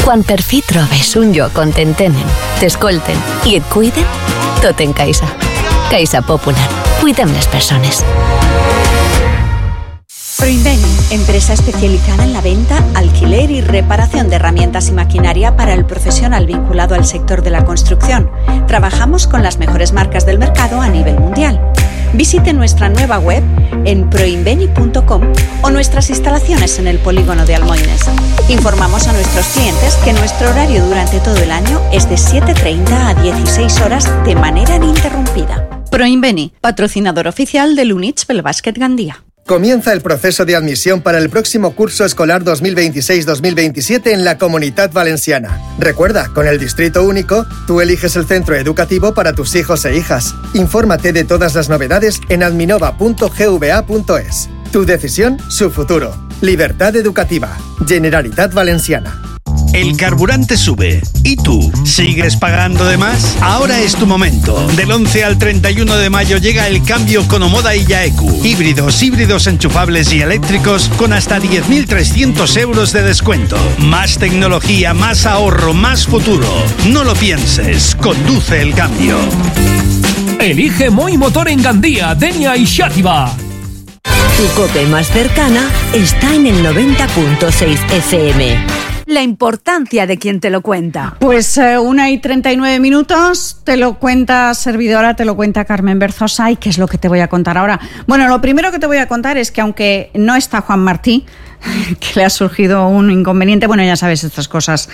Quan per fi trobes un lloc on t'entenen, t'escolten i et cuiden, tot en Caixa. Caixa Popular. Cuidem les persones. Proinveni, empresa especializada en la venta, alquiler y reparación de herramientas y maquinaria para el profesional vinculado al sector de la construcción. Trabajamos con las mejores marcas del mercado a nivel mundial. Visite nuestra nueva web en proinveni.com o nuestras instalaciones en el polígono de Almoines. Informamos a nuestros clientes que nuestro horario durante todo el año es de 7:30 a 16 horas de manera ininterrumpida. Proinveni, patrocinador oficial del Units Bàsquet Gandia. Comienza el proceso de admisión para el próximo curso escolar 2026-2027 en la Comunitat Valenciana. Recuerda, con el Distrito Único, tú eliges el centro educativo para tus hijos e hijas. Infórmate de todas las novedades en adminova.gva.es. Tu decisión, su futuro. Libertad educativa. Generalitat Valenciana. El carburante sube. ¿Y tú? ¿Sigues pagando de más? Ahora es tu momento. Del 11 al 31 de mayo llega el cambio con Omoda y Yaeku. Híbridos enchufables y eléctricos con hasta 10.300 euros de descuento. Más tecnología, más ahorro, más futuro. No lo pienses. Conduce el cambio. Elige Moi Motor en Gandía, Denia y Xàtiva. Tu COPE más cercana está en el 90.6 FM. La importancia de quien te lo cuenta. Pues 1:39, te lo cuenta servidora, te lo cuenta Carmen Berzosa. ¿Y qué es lo que te voy a contar ahora? Bueno, lo primero que te voy a contar es que aunque no está Juan Martí, que le ha surgido un inconveniente, bueno, ya sabes, estas cosas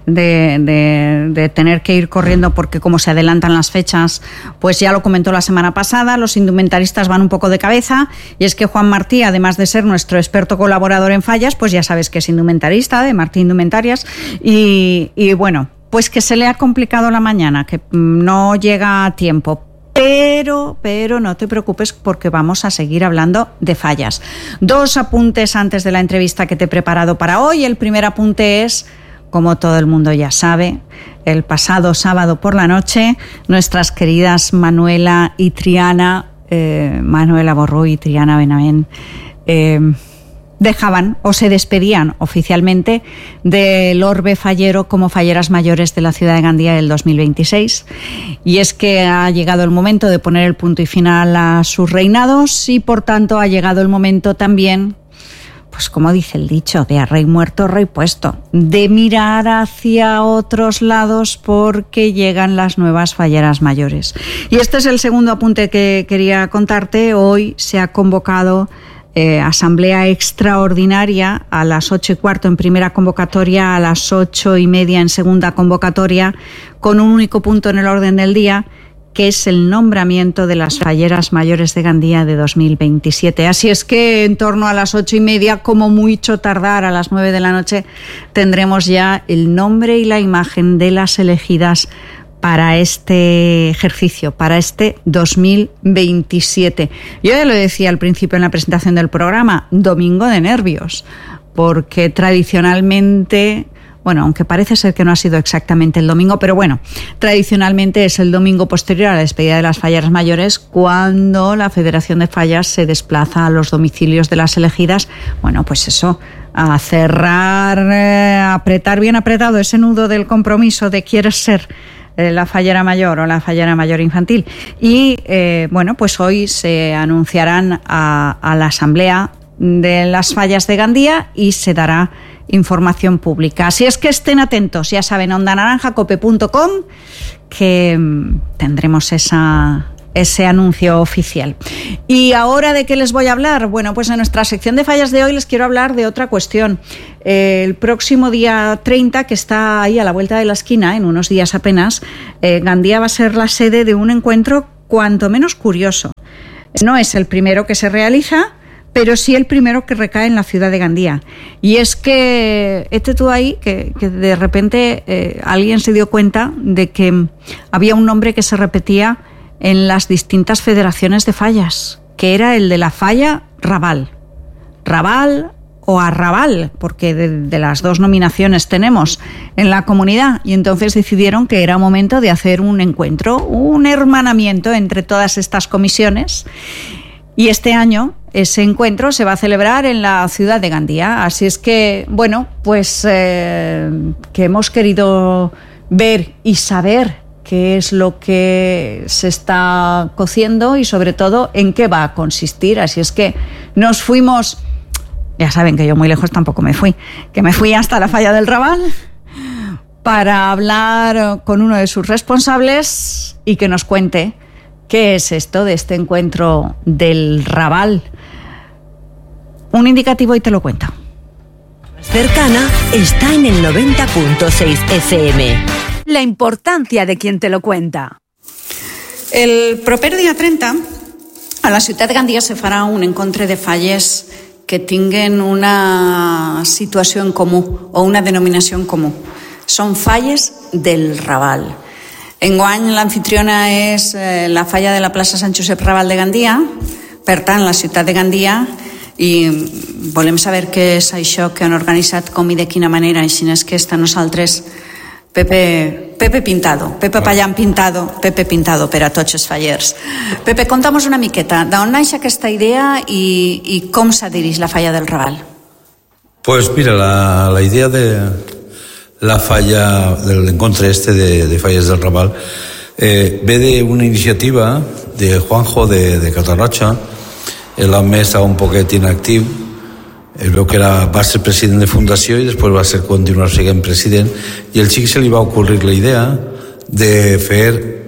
de tener que ir corriendo porque como se adelantan las fechas, pues ya lo comentó la semana pasada, los indumentaristas van un poco de cabeza, y es que Juan Martí, además de ser nuestro experto colaborador en fallas, pues ya sabes que es indumentarista de Martí Indumentarias, y bueno, pues que se le ha complicado la mañana, que no llega a tiempo. Pero no te preocupes porque vamos a seguir hablando de fallas. 2 apuntes antes de la entrevista que te he preparado para hoy. El primer apunte es, como todo el mundo ya sabe, el pasado sábado por la noche, nuestras queridas Manuela y Triana, Manuela Borrú y Triana Benavent, dejaban o se despedían oficialmente del orbe fallero como falleras mayores de la ciudad de Gandía del 2026. Y es que ha llegado el momento de poner el punto y final a sus reinados y por tanto ha llegado el momento también, pues como dice el dicho, de a rey muerto, rey puesto, de mirar hacia otros lados porque llegan las nuevas falleras mayores. Y este es el segundo apunte que quería contarte. Hoy se ha convocado asamblea extraordinaria a las 8:15 en primera convocatoria, a las 8:30 en segunda convocatoria, con un único punto en el orden del día, que es el nombramiento de las falleras mayores de Gandía de 2027. Así es que en torno a las 8:30, como mucho tardar a las 9 de la noche, tendremos ya el nombre y la imagen de las elegidas para este ejercicio, para este 2027. Yo ya lo decía al principio en la presentación del programa, domingo de nervios, porque tradicionalmente, bueno, aunque parece ser que no ha sido exactamente el domingo, pero bueno, tradicionalmente es el domingo posterior a la despedida de las falleras mayores cuando la Federación de Fallas se desplaza a los domicilios de las elegidas, bueno, pues eso, a cerrar, apretar bien apretado ese nudo del compromiso de quieres ser la fallera mayor o la fallera mayor infantil. Y bueno, pues hoy se anunciarán a la asamblea de las fallas de Gandía y se dará información pública. Así es que estén atentos, ya saben, ondanaranja.cope.com, que tendremos ese anuncio oficial. ¿Y ahora de qué les voy a hablar? Bueno, pues en nuestra sección de fallas de hoy les quiero hablar de otra cuestión. El próximo día 30, que está ahí a la vuelta de la esquina, en unos días apenas, Gandía va a ser la sede de un encuentro cuanto menos curioso. No es el primero que se realiza, pero sí el primero que recae en la ciudad de Gandía. Y es que tú ahí, que de repente alguien se dio cuenta de que había un nombre que se repetía en las distintas federaciones de fallas, que era el de la falla Raval. Raval o Arrabal, porque de las dos nominaciones tenemos en la comunidad, y entonces decidieron que era momento de hacer un encuentro, un hermanamiento entre todas estas comisiones. Y este año ese encuentro se va a celebrar en la ciudad de Gandía. Así es que, bueno, pues que hemos querido ver y saber qué es lo que se está cociendo y sobre todo en qué va a consistir. Así es que nos fuimos, ya saben que yo muy lejos tampoco me fui, que me fui hasta la Falla del Raval para hablar con uno de sus responsables y que nos cuente qué es esto de este encuentro del Raval. Un indicativo y te lo cuento. Cercana está en el 90.6 FM. La importancia de quien te lo cuenta. El proper dia 30 a la ciutat de Gandia se farà un encontre de falles que tinguen una situació en comú o una denominació en comú. Són falles del Raval. Enguany l'anfitriona és la falla de la plaça Sant Josep Raval de Gandia, per tant la ciutat de Gandia, i volem saber què és això que han organitzat, com i de quina manera. Així és que està nosaltres Pepe Pintado, Pepe Pallán Pintado, Pepe Pintado per a tots els fallers. Pepe, conta'mos una miqueta d'on naix aquesta idea i com s'adhereix la falla del Raval. Pues mira, la idea de la falla, del encontre de falles del Raval, ve de una iniciativa de Juanjo de Catarroja. El home estava un poquet inactiu, veu que va ser president de fundació i després va continuar sent president, i al xic se li va ocorrir la idea de fer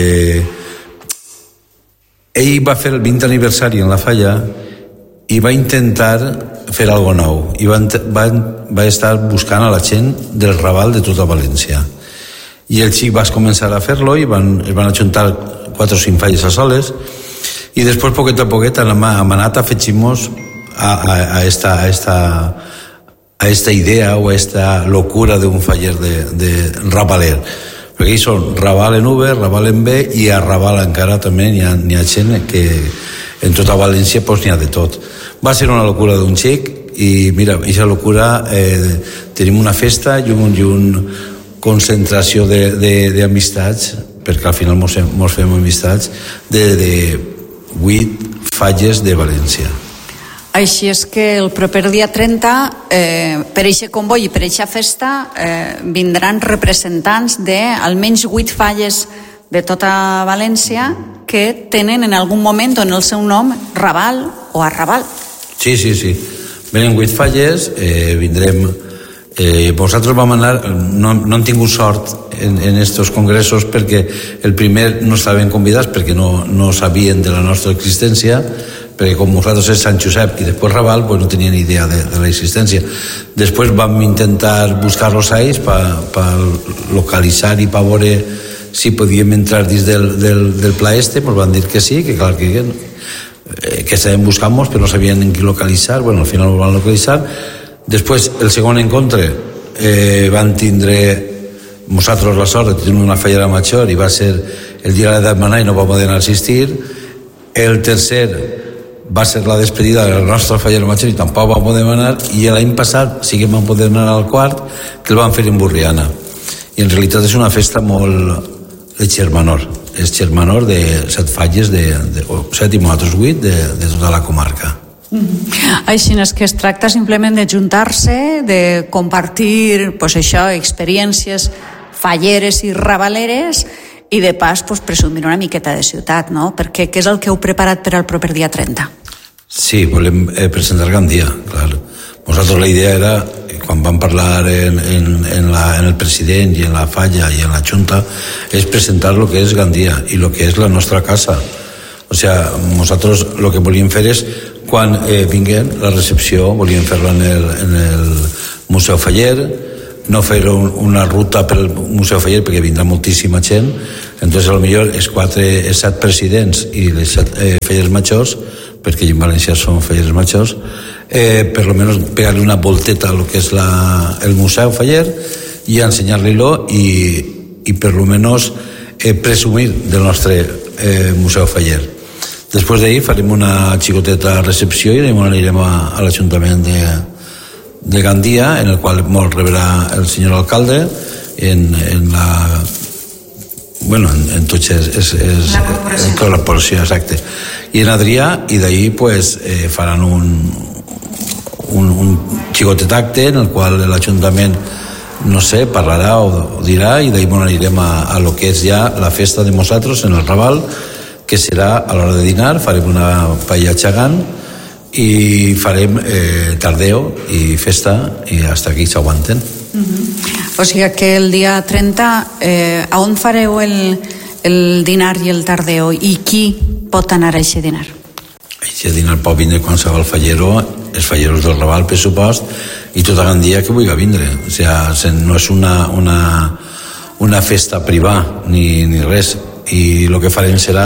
ell va fer el 20 aniversari en la falla i va intentar fer alguna nou i va estar buscant a la gent del Raval de tota València, i el xic va començar a fer-lo i es van ajuntar 4 o 5 falles a soles, i després poquet a poquet hem anat afegint-nos a esta idea o a esta locura de un faller de Ravaler, perquè ells són Raval en V, Raval en B, i a Raval encara també n'hi ha gent que en tota València pues, n'hi ha de tot. Va ser una locura d'un xic, i mira, aquesta locura tenim una festa i una concentració d'amistats, perquè al final mos fem amistats de 8 falles de València. Així és que el proper dia 30, per aquest comboi i per aquesta festa, vindran representants d'almenys 8 falles de tota València que tenen en algun moment en el seu nom Raval o Arrabal. Sí. Venen 8 falles, vindrem... Vosaltres vam anar, no hem tingut sort en estos congressos perquè el primer no estaven convidats perquè no sabien de la nostra existència, perquè com nosaltres és Sant Josep i després Raval, pues no tenien idea de la existència. Després vam intentar buscar-los a ells per localitzar i per veure si podíem entrar dins del pla pues van dir que sí, que clar que estaven buscant-nos però no sabien en qui localitzar. Bueno, al final ho van localitzar. Després, el segon encontre, van tindre nosaltres la sort de tenir una fallera major i va ser el dia de l'edat manà i no va poder assistir. El tercer va ser la despedida de la nostra fallera major i tampoc va poder anar, i l'any passat sí que vam poder anar al quart, que el van fer en Burriana. I en realitat és una festa molt de Xermanor. És Xermanor de 7 falles, 7 i nosaltres 8 de tota la comarca. Així és que es tracta simplement de juntar-se, de compartir pues això, experiències falleres i ravaleres i de pas pues, presumir una miqueta de ciutat, no? Perquè què és el que heu preparat per al proper dia 30? Sí, volem presentar Gandia, clar. Nosaltres la idea era, quan vam parlar en el president i en la falla i en la junta, és presentar el que és Gandia i el que és la nostra casa. O sea, nosaltres el que volíem fer és quan vinguin la recepció, volíem fer-la en el Museu Faller, no fer una ruta pel Museu Faller perquè vindrà moltíssima gent, entonces a lo millor els 7 presidents i les 7 fallers majors, perquè en València són fallers majors, per lo menos pegar-li una volteta a lo que és el Museu Faller i ensenyar-li-lo i per lo menos presumir del nostre Museu Faller. Després d'ahir farem una xicoteta recepció i anirem a l'Ajuntament de Gandia, en el qual ens rebrà el senyor alcalde en bueno, en tots és la corporació, exacte. I en Adrià, i d'ahir pues, faran un xicotet acte en el qual l'Ajuntament, no sé, parlarà o dirà, i d'ahir anirem a lo que és ja la festa de nosaltres en el Raval, que serà a l'hora de dinar. Farem una paella xagant i farem tardeo i festa, i hasta aquí s'aguanten. O sigui que el dia 30 on fareu el dinar i el tardeo, i qui pot anar a aquest dinar? Aquest dinar pot vindre qualsevol fallero, els falleros del Raval, per supost, i tota Gandia que vulgui vindre. O sigui, no és una festa privada ni res, i el que farem serà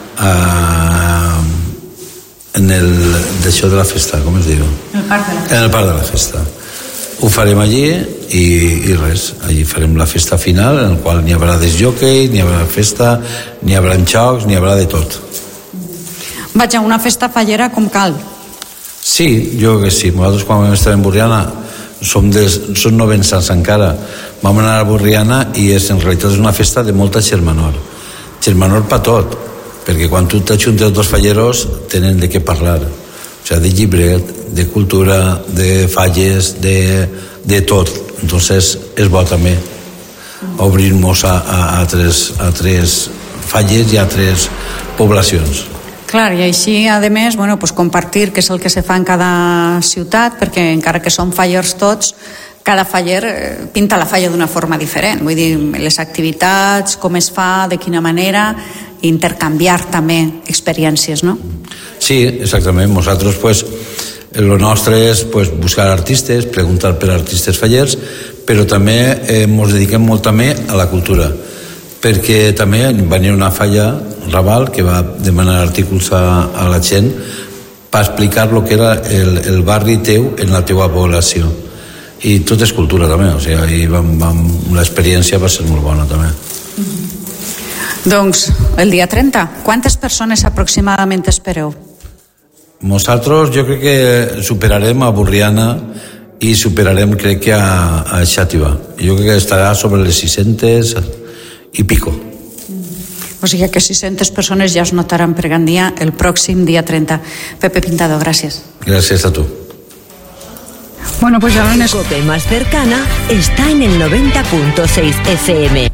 en d'això de la festa, com es diu? En el parc de la festa. Ho farem allí i res, allí farem la festa final, en la qual n'hi haurà desjockey, n'hi haurà festa, n'hi haurà xocs, n'hi haurà de tot. Vaja, una festa fallera com cal. Sí, jo que sí. Nosaltres quan vam estar en Borriana som novensans encara. Vam anar a Borriana i en realitat és una festa de molta germanor. Germanor per tot, perquè quan tu t'ajuntes dos falleros tenen de què parlar. O sigui, de llibret, de cultura, de falles, de tot. Entonces és bo també obrir-nos a altres falles i a altres poblacions. Clar, i així, a més, bueno, pues compartir què és el que se fa en cada ciutat, perquè encara que són fallers tots, cada faller pinta la falla d'una forma diferent. Vull dir, les activitats, com es fa, de quina manera, intercanviar també experiències, no? Sí, exactament. Nosaltres, pues, el nostre és pues, buscar artistes, preguntar per artistes fallers, però també ens dediquem molt també a la cultura, perquè també va venir una falla Raval que va demanar artículos a la gent per explicar lo que era el barri teu en la teua població, i tot és cultura també, o sigui, l'experiència va ser molt bona també. Doncs el dia 30, quantes persones aproximadament espereu? Nosaltres jo crec que superarem a Borriana i superarem crec que a Xàtiva. Jo crec que estarà sobre les 600 i pico. O sigui que 600 persones ja es notaran per Gandia el pròxim dia 30. Pepe Pintado, gràcies. Gràcies a tu. Bueno, pues ahora en COPE más cercana está en el 90.6 FM.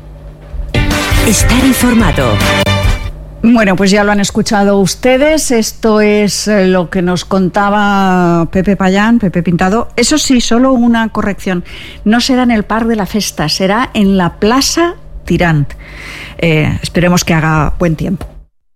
Estar informado. Bueno, pues ya lo han escuchado ustedes. Esto es lo que nos contaba Pepe Payán, Pepe Pintado. Eso sí, solo una corrección. No será en el Parc de la Festa, será en la Plaça Tirant. Esperemos que haga buen tiempo.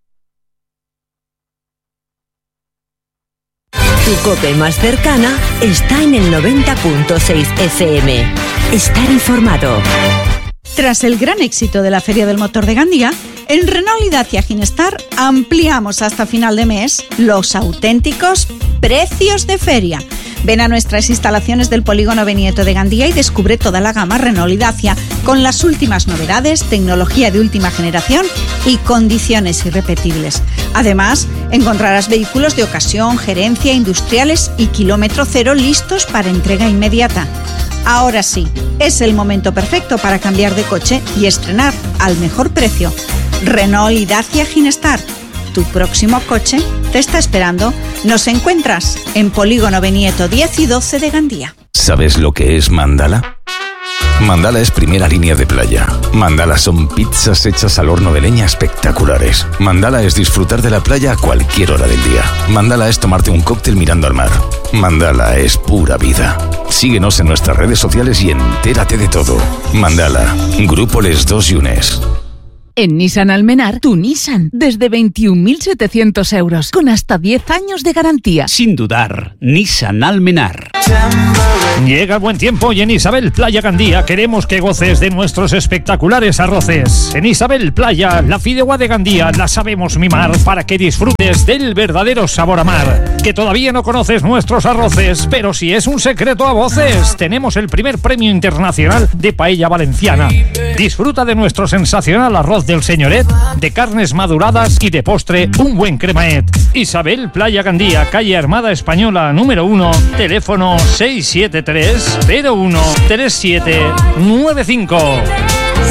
Tu COPE más cercana está en el 90.6 FM. Estar informado. Tras el gran éxito de la Feria del Motor de Gandía, en Renault y Dacia Ginestar ampliamos hasta final de mes los auténticos precios de feria. Ven a nuestras instalaciones del Polígono Benieto de Gandía y descubre toda la gama Renault y Dacia con las últimas novedades, tecnología de última generación y condiciones irrepetibles. Además, encontrarás vehículos de ocasión, gerencia, industriales y kilómetro cero listos para entrega inmediata. Ahora sí, es el momento perfecto para cambiar de coche y estrenar al mejor precio. Renault y Dacia Ginestar. Tu próximo coche te está esperando. Nos encuentras en Polígono Benieto 10 y 12 de Gandía. ¿Sabes lo que es Mandala? Mandala es primera línea de playa. Mandala son pizzas hechas al horno de leña espectaculares. Mandala es disfrutar de la playa a cualquier hora del día. Mandala es tomarte un cóctel mirando al mar. Mandala es pura vida. Síguenos en nuestras redes sociales y entérate de todo. Mandala, Grupo Les Dos Yunes. En Nissan Almenar, tu Nissan, desde 21.700 euros, con hasta 10 años de garantía. Sin dudar, Nissan Almenar. Llega el buen tiempo y en Isabel Playa Gandía queremos que goces de nuestros espectaculares arroces. En Isabel Playa, la fideuá de Gandía la sabemos mimar para que disfrutes del verdadero sabor a mar. Que todavía no conoces nuestros arroces, pero si es un secreto a voces, tenemos el primer premio internacional de paella valenciana. Disfruta de nuestro sensacional arroz del señoret, de carnes maduradas y de postre un buen cremaet. Isabel Playa Gandía, calle Armada Española número 1, teléfono 673 01 3795.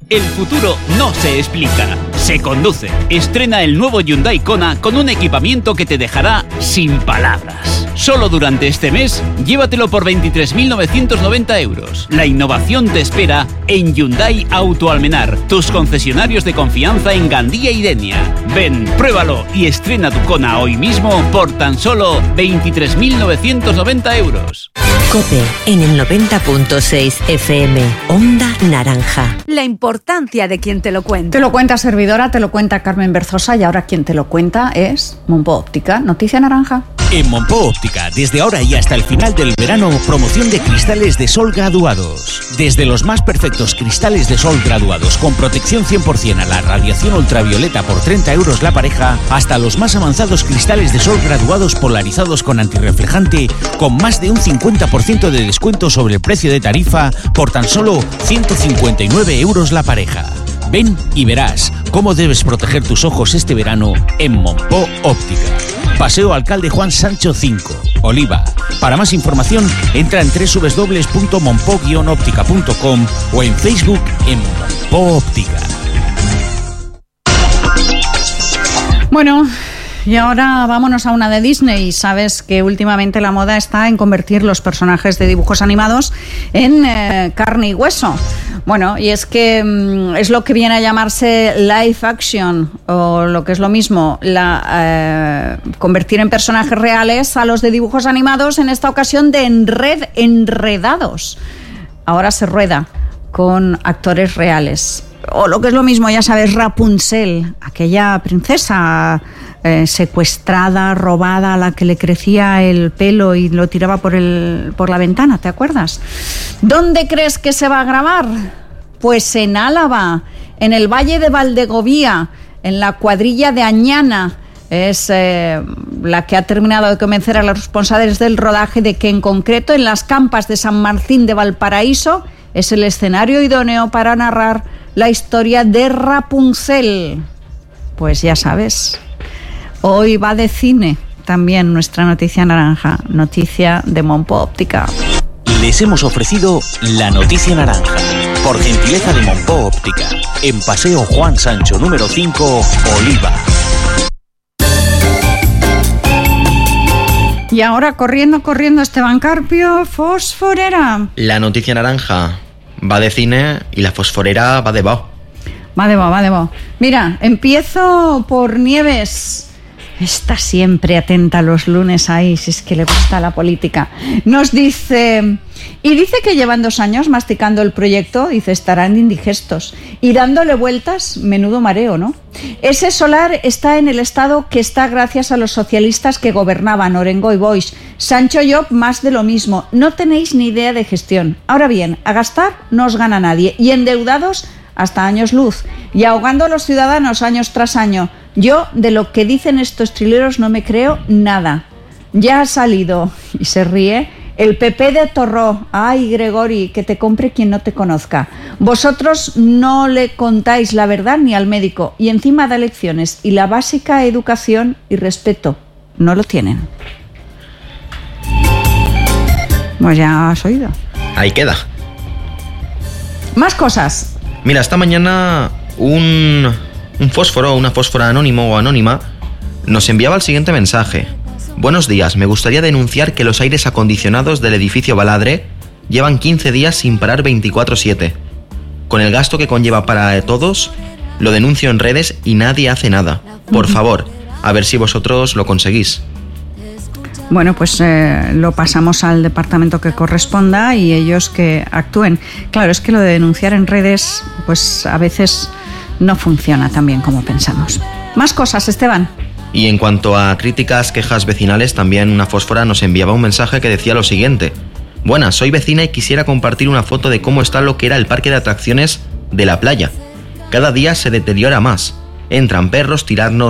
El futuro no se explica, se conduce. Estrena el nuevo Hyundai Kona con un equipamiento que te dejará sin palabras. Solo durante este mes, llévatelo por 23.990 euros. La innovación te espera en Hyundai Auto Almenar, tus concesionarios de confianza en Gandía y Denia. Ven, pruébalo y estrena tu Kona hoy mismo por tan solo 23.990 euros. COPE en el 90.6 FM. Onda Naranja. La importancia de quien te lo cuenta. Te lo cuenta servidora, te lo cuenta Carmen Berzosa y ahora quien te lo cuenta es Monpo Óptica. Noticia naranja. En Monpo Óptica, desde ahora y hasta el final del verano, promoción de cristales de sol graduados. Desde los más perfectos cristales de sol graduados con protección 100% a la radiación ultravioleta por 30 euros la pareja, hasta los más avanzados cristales de sol graduados polarizados con antirreflejante con más de un 50% de descuento sobre el precio de tarifa por tan solo 159 euros la pareja. Ven y verás cómo debes proteger tus ojos este verano en Monpo Óptica. Paseo Alcalde Juan Sancho 5, Oliva. Para más información, entra en www.monpo-óptica.com o en Facebook en Monpo Óptica. Bueno, y ahora vámonos a una de Disney. Sabes que últimamente la moda está en convertir los personajes de dibujos animados en carne y hueso. Bueno, y es que es lo que viene a llamarse live action, o lo que es lo mismo, convertir en personajes reales a los de dibujos animados, en esta ocasión de enredados. Ahora se rueda con actores reales. O lo que es lo mismo, ya sabes, Rapunzel, aquella princesa secuestrada, robada, a la que le crecía el pelo y lo tiraba por la ventana, ¿te acuerdas? ¿Dónde crees que se va a grabar? Pues en Álava, en el Valle de Valdegovía, en la cuadrilla de Añana. Es la que ha terminado de convencer a los responsables del rodaje de que en concreto en las campas de San Martín de Valparaíso es el escenario idóneo para narrar la historia de Rapunzel. Pues ya sabes, hoy va de cine también nuestra noticia naranja, noticia de Monpo Óptica. Les hemos ofrecido la noticia naranja, por gentileza de Monpo Óptica, en Paseo Juan Sancho número 5, Oliva. Y ahora corriendo Esteban Carpio, Fosforera. La noticia naranja va de cine y la fosforera va de Bao. Va de Bao. Mira, empiezo por Nieves. Está siempre atenta los lunes ahí, si es que le gusta la política. Nos dice... Y dice que llevan 2 años masticando el proyecto, dice, estarán indigestos. Y dándole vueltas, menudo mareo, ¿no? Ese solar está en el estado que está gracias a los socialistas que gobernaban, Orengo y Boix. Sancho Llop, más de lo mismo. No tenéis ni idea de gestión. Ahora bien, a gastar no os gana nadie. Y endeudados hasta años luz. Y ahogando a los ciudadanos años tras año. Yo, de lo que dicen estos trileros, no me creo nada. Ya ha salido, y se ríe, el PP de Torró. Ay, Gregori, que te compre quien no te conozca. Vosotros no le contáis la verdad ni al médico, y encima da lecciones, y la básica educación y respeto no lo tienen. Pues ya has oído. Ahí queda. Más cosas. Mira, esta mañana un fósforo, una fósfora anónimo o anónima, nos enviaba el siguiente mensaje. Buenos días, me gustaría denunciar que los aires acondicionados del edificio Baladre llevan 15 días sin parar 24/7. Con el gasto que conlleva para todos, lo denuncio en redes y nadie hace nada. Por favor, a ver si vosotros lo conseguís. Bueno, pues lo pasamos al departamento que corresponda y ellos que actúen. Claro, es que lo de denunciar en redes, pues a veces no funciona tan bien como pensamos. Más cosas, Esteban. Y en cuanto a críticas, quejas vecinales, también una fósfora nos enviaba un mensaje que decía lo siguiente. Buenas, soy vecina y quisiera compartir una foto de cómo está lo que era el parque de atracciones de la playa. Cada día se deteriora más. Entran perros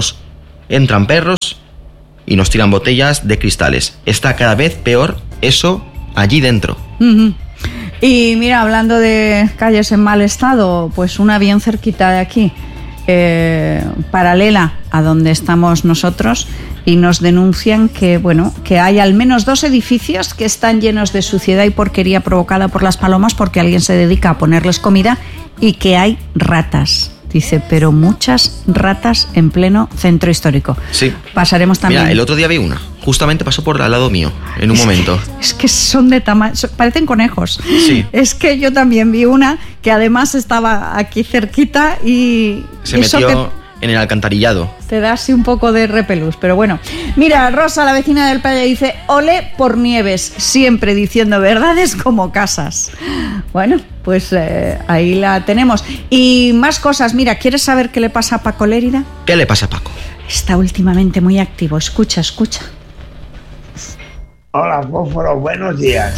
y nos tiran botellas de cristales. Está cada vez peor eso allí dentro. Uh-huh. Y mira, hablando de calles en mal estado, pues una bien cerquita de aquí, paralela a donde estamos nosotros, y nos denuncian que, bueno, que hay al menos 2 edificios que están llenos de suciedad y porquería provocada por las palomas porque alguien se dedica a ponerles comida y que hay ratas. Dice, pero muchas ratas en pleno centro histórico. Sí. Pasaremos también. Mira, el otro día vi una. Justamente pasó por al lado mío, en un momento. Es que son de tamaño, parecen conejos. Sí. Es que yo también vi una que además estaba aquí cerquita y... Se metió en el alcantarillado. Te da así un poco de repelús, pero bueno. Mira, Rosa, la vecina del Playa, dice, ole por Nieves, siempre diciendo verdades como casas. Bueno, pues ahí la tenemos. Y más cosas, mira, ¿quieres saber qué le pasa a Paco Lérida? ¿Qué le pasa a Paco? Está últimamente muy activo, escucha. Hola, Fósforo, buenos días.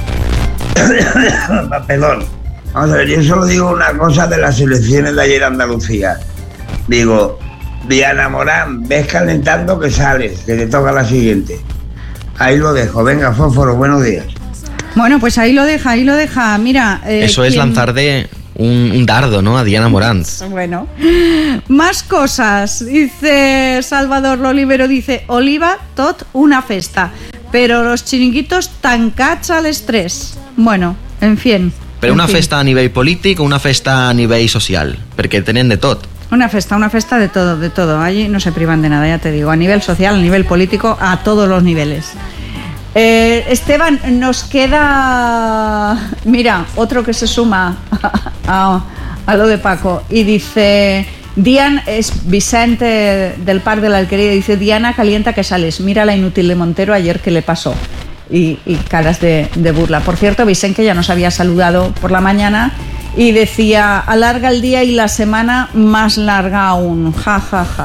Perdón. Vamos a ver, yo solo digo una cosa de las elecciones de ayer en Andalucía. Digo, Diana Morán, ves calentando que sales, que te toca la siguiente. Ahí lo dejo. Venga, Fósforo, buenos días. Bueno, pues ahí lo deja. Mira... Eso es lanzar de un dardo, ¿no? A Diana Morán. Bueno. Más cosas. Dice Salvador Lolivero, dice, Oliva, tot una festa. Pero los chiringuitos tan cacha al estrés. Bueno, en fin. Però una festa a nivell polític o una festa a nivell social? Perquè tenen de tot. Una festa de todo. Allí no se privan de nada, ya te digo. A nivel social, a nivel político, a todos los niveles. Esteban, nos queda... Mira, otro que se suma a lo de Paco. Y dice... Diana, es Vicente del Parc de la Alquería, dice, Diana, calienta que sales. Mira la inútil de Montero ayer que le pasó. Y caras de burla. Por cierto, Vicente ya nos había saludado por la mañana y decía, alarga el día y la semana más larga aún. Ja.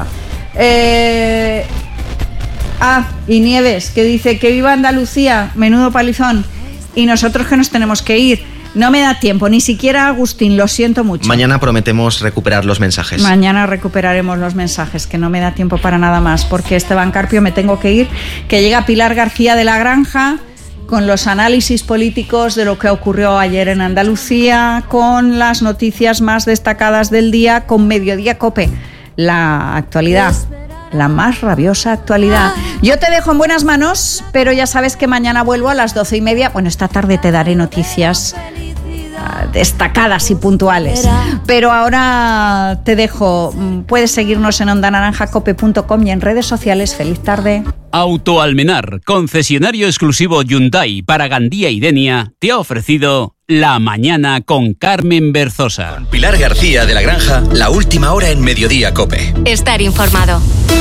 Y Nieves, que dice que viva Andalucía, menudo palizón. Y nosotros que nos tenemos que ir. No me da tiempo, ni siquiera Agustín, lo siento mucho. Mañana prometemos recuperar los mensajes. Mañana recuperaremos los mensajes, que no me da tiempo para nada más, porque Esteban Carpio me tengo que ir, que llega Pilar García de la Granja con los análisis políticos de lo que ocurrió ayer en Andalucía, con las noticias más destacadas del día, con Mediodía Cope, la actualidad. La más rabiosa actualidad. Yo te dejo en buenas manos, pero ya sabes que mañana vuelvo a las 12:30. Bueno, esta tarde te daré noticias destacadas y puntuales. Pero ahora te dejo. Puedes seguirnos en ondanaranjacope.com y en redes sociales. Feliz tarde. Auto Almenar, concesionario exclusivo Hyundai para Gandía y Denia, te ha ofrecido La Mañana con Carmen Berzosa. Con Pilar García de la Granja, la última hora en Mediodía Cope. Estar informado.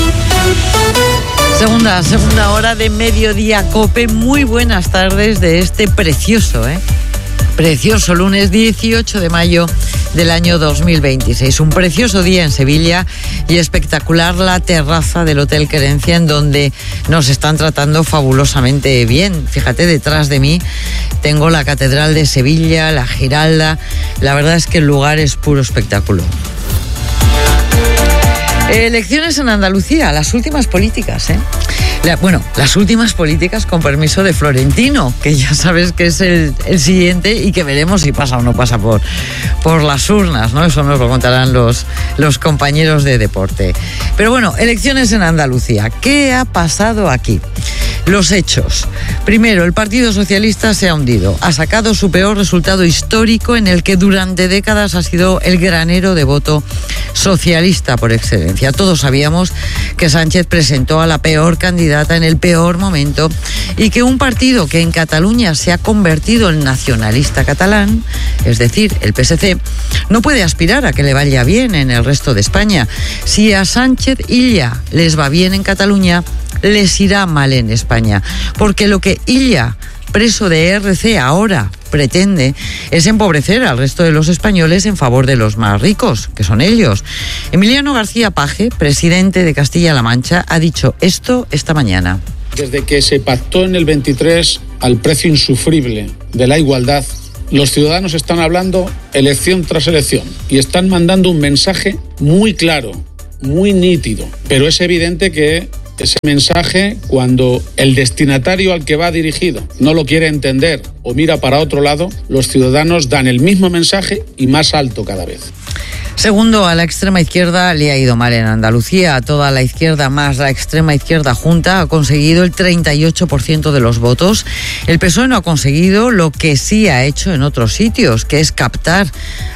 Segunda hora de Mediodía Cope. Muy buenas tardes de este precioso lunes 18 de mayo del año 2026. Un precioso día en Sevilla y espectacular la terraza del Hotel Querencia, en donde nos están tratando fabulosamente bien. Fíjate, detrás de mí tengo la Catedral de Sevilla, la Giralda. La verdad es que el lugar es puro espectáculo. Elecciones en Andalucía, las últimas políticas, las últimas políticas con permiso de Florentino, que ya sabes que es el siguiente y que veremos si pasa o no pasa por las urnas, ¿no? Eso nos lo contarán los compañeros de deporte. Pero bueno, elecciones en Andalucía. ¿Qué ha pasado aquí? Los hechos. Primero, el Partido Socialista se ha hundido. Ha sacado su peor resultado histórico, en el que durante décadas ha sido el granero de voto socialista por excelencia. Todos sabíamos que Sánchez presentó a la peor candidata en el peor momento y que un partido que en Cataluña se ha convertido en nacionalista catalán, es decir, el PSC, no puede aspirar a que le vaya bien en el resto de España. Si a Sánchez Illa les va bien en Cataluña, les irá mal en España, porque lo que Illa, preso de ERC, ahora pretende es empobrecer al resto de los españoles en favor de los más ricos, que son ellos. Emiliano García Paje, presidente de Castilla-La Mancha, ha dicho esto esta mañana. Desde que se pactó en el 23 al precio insufrible de la igualdad, los ciudadanos están hablando elección tras elección y están mandando un mensaje muy claro, muy nítido, pero es evidente que ese mensaje, cuando el destinatario al que va dirigido no lo quiere entender o mira para otro lado, los ciudadanos dan el mismo mensaje y más alto cada vez. Segundo, a la extrema izquierda le ha ido mal en Andalucía. A toda la izquierda más la extrema izquierda junta ha conseguido el 38% de los votos. El PSOE no ha conseguido lo que sí ha hecho en otros sitios, que es captar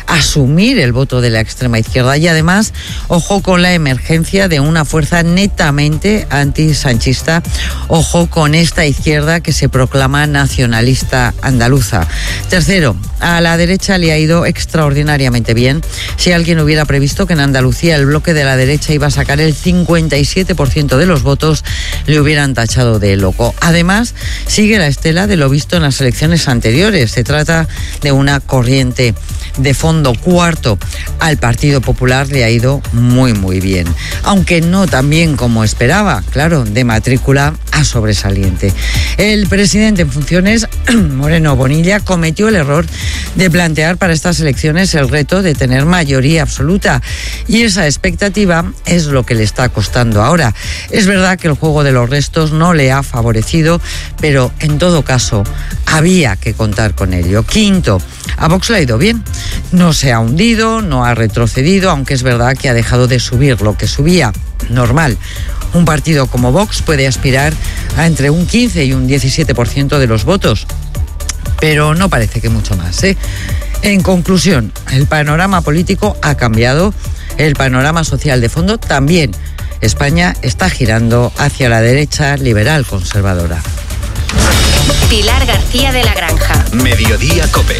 asumir el voto de la extrema izquierda. Y además, ojo con la emergencia de una fuerza netamente antisanchista, ojo con esta izquierda que se proclama nacionalista andaluza. Tercero, a la derecha le ha ido extraordinariamente bien. Si alguien hubiera previsto que en Andalucía el bloque de la derecha iba a sacar el 57% de los votos, le hubieran tachado de loco. Además, sigue la estela de lo visto en las elecciones anteriores. Se trata de una corriente de fondo. Cuarto, al Partido Popular le ha ido muy bien, aunque no tan bien como esperaba, claro, de matrícula a sobresaliente. El presidente en funciones, Moreno Bonilla, cometió el error de plantear para estas elecciones el reto de tener mayoría absoluta, y esa expectativa es lo que le está costando ahora. Es verdad que el juego de los restos no le ha favorecido, pero en todo caso había que contar con ello. Quinto, a Vox le ha ido bien. No se ha hundido, no ha retrocedido, aunque es verdad que ha dejado de subir lo que subía. Normal. Un partido como Vox puede aspirar a entre un 15 y un 17% de los votos, pero no parece que mucho más, ¿eh? En conclusión, el panorama político ha cambiado, el panorama social de fondo también. España está girando hacia la derecha liberal conservadora. Pilar García de la Granja. Mediodía COPE.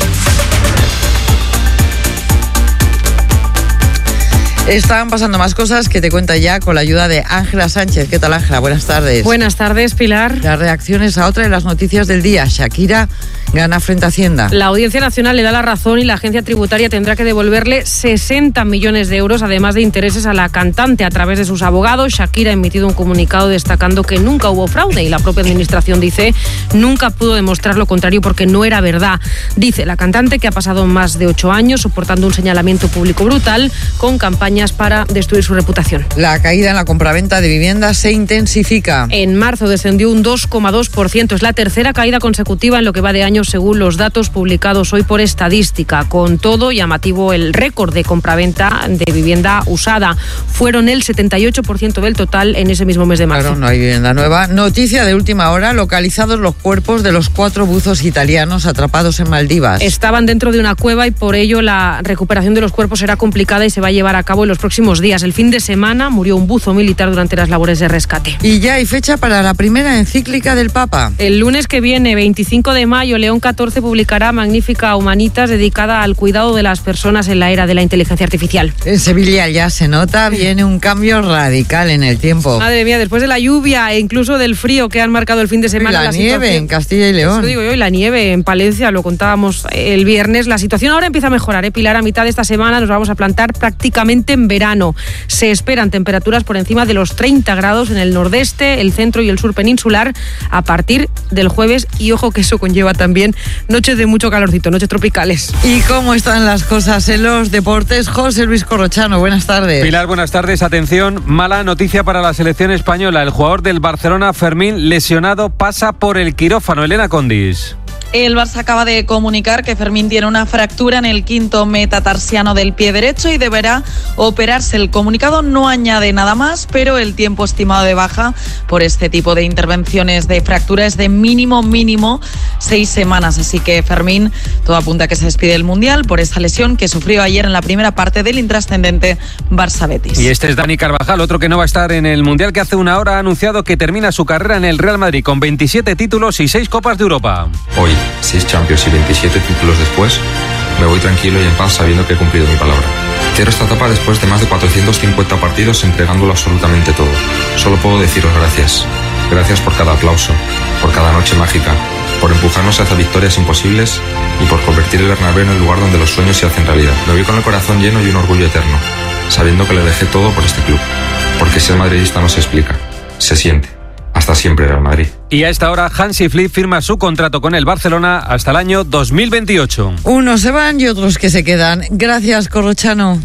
Están pasando más cosas que te cuenta ya con la ayuda de Ángela Sánchez. ¿Qué tal, Ángela? Buenas tardes. Buenas tardes, Pilar. Las reacciones a otra de las noticias del día. Shakira gana frente a Hacienda. La Audiencia Nacional le da la razón y la agencia tributaria tendrá que devolverle 60 millones de euros, además de intereses, a la cantante a través de sus abogados. Shakira ha emitido un comunicado destacando que nunca hubo fraude y la propia administración dice nunca pudo demostrar lo contrario porque no era verdad. Dice la cantante que ha pasado más de 8 años soportando un señalamiento público brutal con campañas para destruir su reputación. La caída en la compraventa de viviendas se intensifica. En marzo descendió un 2,2%. Es la tercera caída consecutiva en lo que va de año, según los datos publicados hoy por Estadística. Con todo, llamativo el récord de compraventa de vivienda usada. Fueron el 78% del total en ese mismo mes de marzo. Claro, no hay vivienda nueva. Noticia de última hora, localizados los cuerpos de los 4 buzos italianos atrapados en Maldivas. Estaban dentro de una cueva y por ello la recuperación de los cuerpos será complicada y se va a llevar a cabo en los próximos días. El fin de semana murió un buzo militar durante las labores de rescate. Y ya hay fecha para la primera encíclica del Papa. El lunes que viene, 25 de mayo, León XIV publicará Magnífica Humanitas, dedicada al cuidado de las personas en la era de la inteligencia artificial. En Sevilla ya se nota, viene un cambio radical en el tiempo. Madre mía, después de la lluvia e incluso del frío que han marcado el fin de semana. La nieve en Castilla y León. Eso digo yo, y la nieve en Palencia, lo contábamos el viernes. La situación ahora empieza a mejorar, Pilar. A mitad de esta semana nos vamos a plantar prácticamente en verano. Se esperan temperaturas por encima de los 30 grados en el nordeste, el centro y el sur peninsular a partir del jueves. Y ojo que eso conlleva también noches de mucho calorcito, noches tropicales. ¿Y cómo están las cosas en los deportes? José Luis Corrochano, buenas tardes. Pilar, buenas tardes. Atención, mala noticia para la selección española. El jugador del Barcelona, Fermín, lesionado, pasa por el quirófano. Elena Condis. El Barça acaba de comunicar que Fermín tiene una fractura en el quinto metatarsiano del pie derecho y deberá operarse. El comunicado no añade nada más, pero el tiempo estimado de baja por este tipo de intervenciones de fractura es de mínimo 6 semanas. Así que Fermín, todo apunta a que se despide del Mundial por esa lesión que sufrió ayer en la primera parte del intrascendente Barça-Betis. Y este es Dani Carvajal, otro que no va a estar en el Mundial, que hace una hora ha anunciado que termina su carrera en el Real Madrid con 27 títulos y 6 Copas de Europa. Hoy, 6 Champions y 27 títulos después, me voy tranquilo y en paz sabiendo que he cumplido mi palabra. Cierro esta etapa después de más de 450 partidos entregándolo absolutamente todo. Solo puedo deciros gracias. Gracias por cada aplauso, por cada noche mágica, por empujarnos hacia victorias imposibles y por convertir el Bernabéu en el lugar donde los sueños se hacen realidad. Me voy con el corazón lleno y un orgullo eterno, sabiendo que le dejé todo por este club. Porque ser madridista no se explica, se siente. Hasta siempre, Real Madrid. Y a esta hora, Hansi Flick firma su contrato con el Barcelona hasta el año 2028. Unos se van y otros que se quedan. Gracias, Corrochano.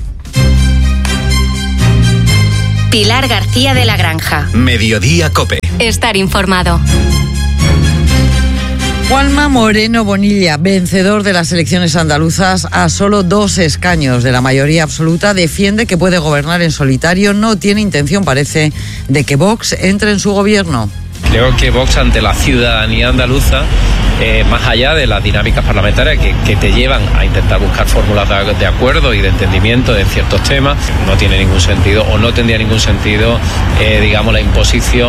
Pilar García de la Granja. Mediodía COPE. Estar informado. Juanma Moreno Bonilla, vencedor de las elecciones andaluzas a solo 2 escaños de la mayoría absoluta, defiende que puede gobernar en solitario. No tiene intención, parece, de que Vox entre en su gobierno. Creo que Vox, ante la ciudadanía andaluza, más allá de las dinámicas parlamentarias que te llevan a intentar buscar fórmulas de acuerdo y de entendimiento de ciertos temas, no tiene ningún sentido o no tendría ningún sentido, digamos, la imposición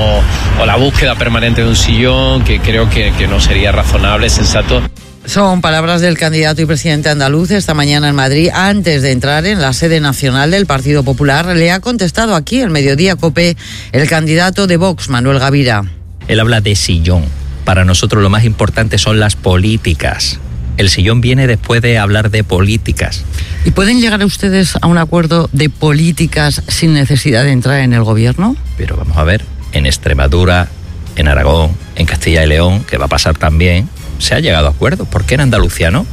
o la búsqueda permanente de un sillón, que creo que no sería razonable, sensato. Son palabras del candidato y presidente andaluz esta mañana en Madrid. Antes de entrar en la sede nacional del Partido Popular, le ha contestado aquí en Mediodía COPE el candidato de Vox, Manuel Gavira. Él habla de sillón. Para nosotros lo más importante son las políticas. El sillón viene después de hablar de políticas. ¿Y pueden llegar ustedes a un acuerdo de políticas sin necesidad de entrar en el gobierno? Pero vamos a ver, en Extremadura, en Aragón, en Castilla y León, que va a pasar también, se ha llegado a acuerdos. ¿Por qué en Andalucía no?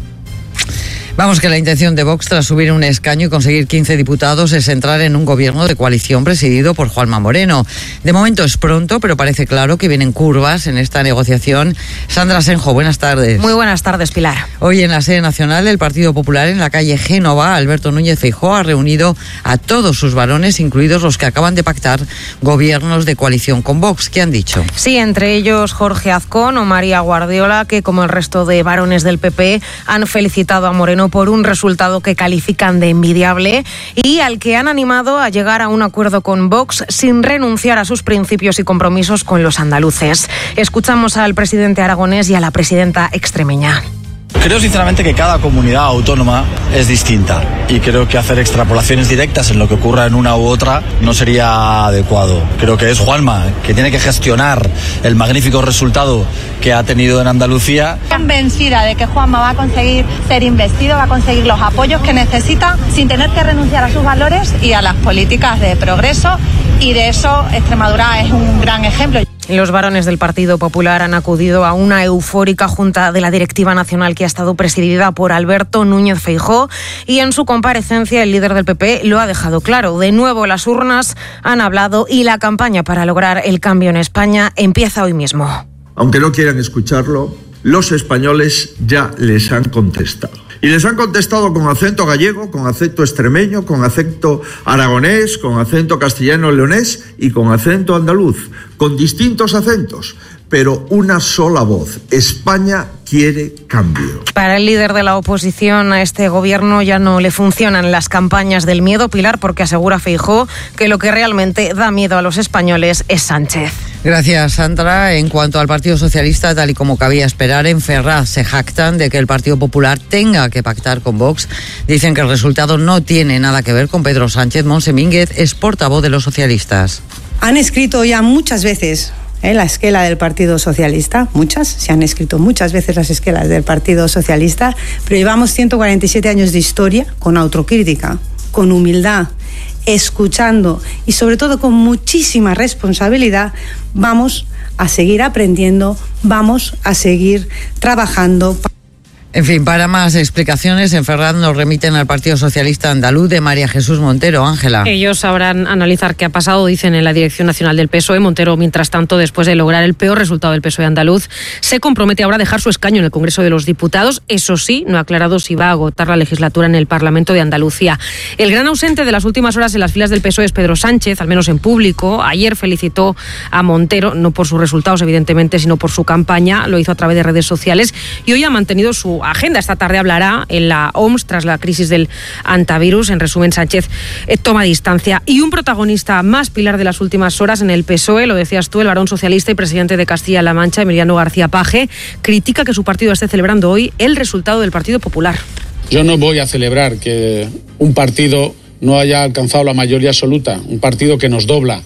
Vamos, que la intención de Vox tras subir un escaño y conseguir 15 diputados es entrar en un gobierno de coalición presidido por Juanma Moreno. De momento es pronto, pero parece claro que vienen curvas en esta negociación. Sandra Senjo, buenas tardes. Muy buenas tardes, Pilar. Hoy en la sede nacional del Partido Popular, en la calle Génova, Alberto Núñez Feijóo ha reunido a todos sus varones, incluidos los que acaban de pactar gobiernos de coalición con Vox. ¿Qué han dicho? Sí, entre ellos Jorge Azcón o María Guardiola, que como el resto de varones del PP han felicitado a Moreno por un resultado que califican de envidiable y al que han animado a llegar a un acuerdo con Vox sin renunciar a sus principios y compromisos con los andaluces. Escuchamos al presidente aragonés y a la presidenta extremeña. Creo sinceramente que cada comunidad autónoma es distinta y creo que hacer extrapolaciones directas en lo que ocurra en una u otra no sería adecuado. Creo que es Juanma que tiene que gestionar el magnífico resultado que ha tenido en Andalucía. Convencida de que Juanma va a conseguir ser investido, va a conseguir los apoyos que necesita sin tener que renunciar a sus valores y a las políticas de progreso, y de eso Extremadura es un gran ejemplo. Los varones del Partido Popular han acudido a una eufórica junta de la directiva nacional que ha estado presidida por Alberto Núñez Feijóo y en su comparecencia el líder del PP lo ha dejado claro. De nuevo las urnas han hablado y la campaña para lograr el cambio en España empieza hoy mismo. Aunque no quieran escucharlo, los españoles ya les han contestado. Y les han contestado con acento gallego, con acento extremeño, con acento aragonés, con acento castellano-leonés y con acento andaluz, con distintos acentos, pero una sola voz. España quiere cambio. Para el líder de la oposición a este gobierno ya no le funcionan las campañas del miedo, Pilar, porque asegura Feijóo que lo que realmente da miedo a los españoles es Sánchez. Gracias, Sandra. En cuanto al Partido Socialista, tal y como cabía esperar, en Ferraz se jactan de que el Partido Popular tenga que pactar con Vox. Dicen que el resultado no tiene nada que ver con Pedro Sánchez. Montse Mínguez es portavoz de los socialistas. Han escrito ya muchas veces la esquela del Partido Socialista, se han escrito muchas veces las esquelas del Partido Socialista, pero llevamos 147 años de historia con autocrítica, con humildad, escuchando y sobre todo con muchísima responsabilidad. Vamos a seguir aprendiendo, vamos a seguir trabajando. En fin, para más explicaciones, en Ferraz nos remiten al Partido Socialista Andaluz de María Jesús Montero. Ángela. Ellos sabrán analizar qué ha pasado, dicen en la Dirección Nacional del PSOE. Montero, mientras tanto, después de lograr el peor resultado del PSOE andaluz, se compromete ahora a dejar su escaño en el Congreso de los Diputados. Eso sí, no ha aclarado si va a agotar la legislatura en el Parlamento de Andalucía. El gran ausente de las últimas horas en las filas del PSOE es Pedro Sánchez, al menos en público. Ayer felicitó a Montero, no por sus resultados, evidentemente, sino por su campaña. Lo hizo a través de redes sociales y hoy ha mantenido su agenda. Esta tarde hablará en la OMS tras la crisis del antivirus. En resumen, Sánchez toma distancia. Y un protagonista más, Pilar, de las últimas horas en el PSOE, lo decías tú, el varón socialista y presidente de Castilla-La Mancha, Emiliano García Paje, critica que su partido esté celebrando hoy el resultado del Partido Popular. Yo no voy a celebrar que un partido no haya alcanzado la mayoría absoluta, un partido que nos dobla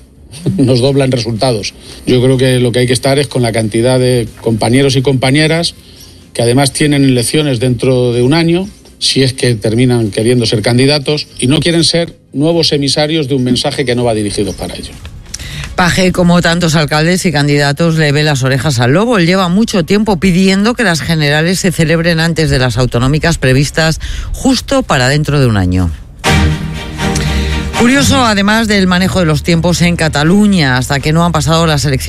en resultados. Yo creo que lo que hay que estar es con la cantidad de compañeros y compañeras que además tienen elecciones dentro de un año, si es que terminan queriendo ser candidatos, y no quieren ser nuevos emisarios de un mensaje que no va dirigido para ellos. Paje, como tantos alcaldes y candidatos, le ve las orejas al lobo. Él lleva mucho tiempo pidiendo que las generales se celebren antes de las autonómicas previstas justo para dentro de un año. Curioso, además del manejo de los tiempos en Cataluña, hasta que no han pasado las elecciones